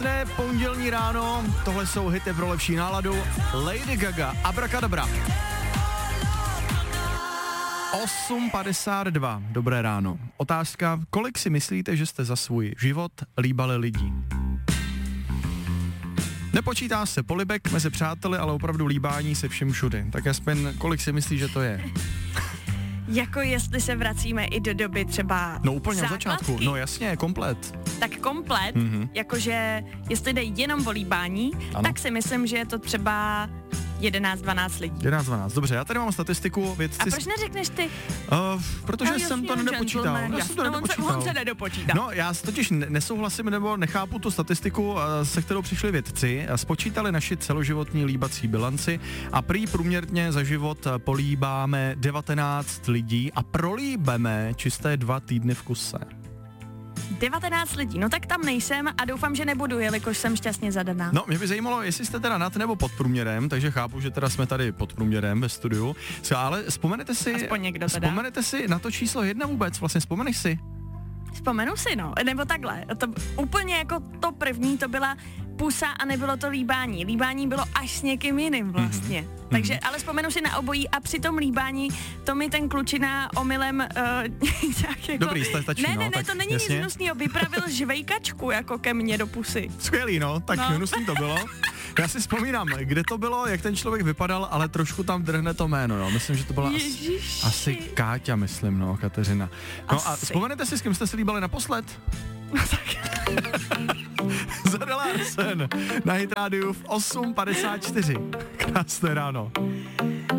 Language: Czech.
Krásné pondělní ráno, tohle jsou hity pro lepší náladu. Lady Gaga, Abracadabra. 8:52, dobré ráno. Otázka, kolik si myslíte, že jste za svůj život líbali lidí? Nepočítá se polibek mezi přáteli, ale opravdu líbání se všem všudy. Tak aspoň, kolik si myslíš, že to je? Jako jestli se vracíme i do doby třeba No úplně od základky. začátku, no jasně, komplet. Tak komplet, jakože jestli jde jenom o líbání, Ano. tak si myslím, že je to třeba 11-12 lidí. 11-12, dobře, já tady mám statistiku, A vědci... proč neřekneš ty? Protože No, jsem to jasně, nedopočítal. gentleman, Já jsem to jasno, nedopočítal. on se nedopočítá. No, já totiž nesouhlasím nebo nechápu tu statistiku, se kterou přišli vědci. Spočítali naši celoživotní líbací bilanci a prý průměrně za život políbáme 19 lidí a prolíbeme čisté 2 týdny v kuse. 19 lidí, no tak tam nejsem a doufám, že nebudu, jelikož jsem šťastně zadaná. No, mě by zajímalo, jestli jste teda nad nebo pod průměrem, takže chápu, že teda jsme tady pod průměrem ve studiu. Ale vzpomenete si... Aspoň někdo teda. Vzpomenete si na to číslo 1 vůbec, vlastně vzpomeneš si? Vzpomenu si, no, nebo takhle. To úplně jako to první, to byla pusa a nebylo to líbání. Líbání bylo až s někým jiným vlastně. Takže, ale vzpomenu si na obojí a při tom líbání to mi ten klučina omylem nějak jako... Dobrý, stačí, ne, no, ne, tak to není jasně. nic hnusnýho, vypravil žvejkačku jako ke mně do pusy. Skvělý, no, tak No. hnusný to bylo. Já si vzpomínám, kde to bylo, jak ten člověk vypadal, ale trošku tam drhne to jméno, no. Myslím, že to byla Ježiši. asi Káťa, myslím, no, Kateřina. No a Asi. vzpomenete si, s kým jste se líbali naposled? No tak. Zadela Arsen na Hit Rádiu v 8:54. Krásné ráno.